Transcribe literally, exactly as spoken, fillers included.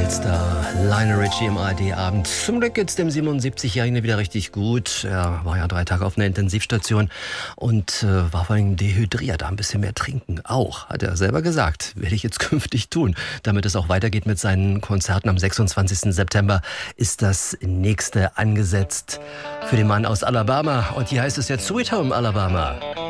Weltstar Lionel Richie im A R D-Abend. Zum Glück geht's dem siebenundsiebzigjährigen wieder richtig gut. Er war ja drei Tage auf einer Intensivstation und äh, war vor allem dehydriert. Da ein bisschen mehr trinken. Auch, hat er selber gesagt, werde ich jetzt künftig tun. Damit es auch weitergeht mit seinen Konzerten am sechsundzwanzigsten September ist das nächste angesetzt für den Mann aus Alabama. Und hier heißt es jetzt Sweet Home Alabama.